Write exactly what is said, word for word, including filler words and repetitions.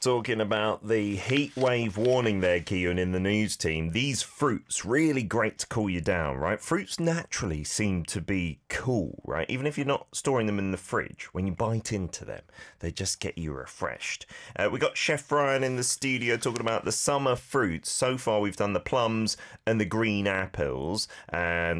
Talking about the heat wave warning there, Kiyun, in the news team. These fruits, really great to cool you down, right? Fruits naturally seem to be cool, right? Even if you're not storing them in the fridge, when you bite into them, they just get you refreshed. Uh, we got Chef Ryan in the studio talking about the summer fruits. So far, we've done the plums and the green apples, and